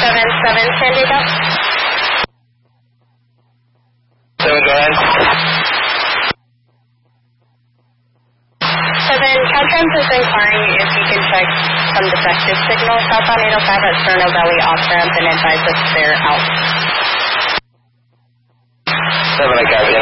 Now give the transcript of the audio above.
San Diego. 7, go ahead. 7, Caltrans is inquiring if you can check some defective signal southbound 805 at Sterno Valley off-ramp and advise us they're out. 7, I got you.